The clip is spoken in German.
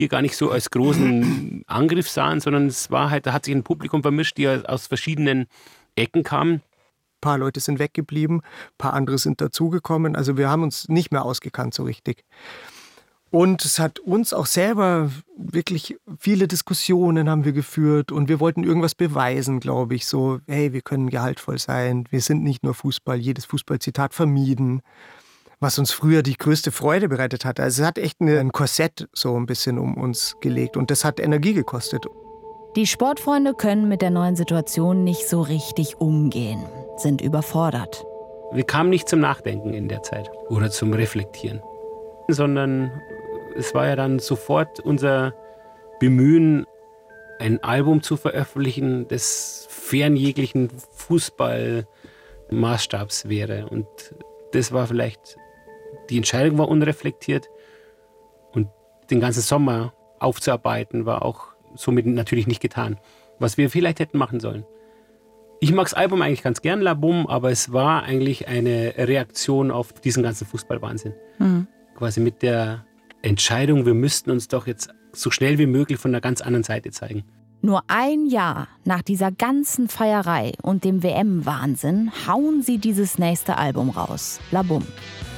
hier gar nicht so als großen Angriff sahen, sondern es war halt, da hat sich ein Publikum vermischt, die aus verschiedenen Ecken kamen. Ein paar Leute sind weggeblieben, ein paar andere sind dazugekommen. Also wir haben uns nicht mehr ausgekannt so richtig. Und es hat uns auch selber wirklich viele Diskussionen haben wir geführt und wir wollten irgendwas beweisen, glaube ich. So, hey, wir können gehaltvoll sein, wir sind nicht nur Fußball, jedes Fußballzitat vermieden. Was uns früher die größte Freude bereitet hat. Also es hat echt ein Korsett so ein bisschen um uns gelegt und das hat Energie gekostet. Die Sportfreunde können mit der neuen Situation nicht so richtig umgehen, sind überfordert. Wir kamen nicht zum Nachdenken in der Zeit oder zum Reflektieren, sondern es war ja dann sofort unser Bemühen, ein Album zu veröffentlichen, das fern jeglichen Fußballmaßstabs wäre. Und das war vielleicht, die Entscheidung war unreflektiert und den ganzen Sommer aufzuarbeiten war auch somit natürlich nicht getan, was wir vielleicht hätten machen sollen. Ich mag das Album eigentlich ganz gern, La Boum, aber es war eigentlich eine Reaktion auf diesen ganzen Fußballwahnsinn. Quasi mit der Entscheidung, wir müssten uns doch jetzt so schnell wie möglich von einer ganz anderen Seite zeigen. Nur ein Jahr nach dieser ganzen Feierei und dem WM-Wahnsinn hauen sie dieses nächste Album raus, La Boum.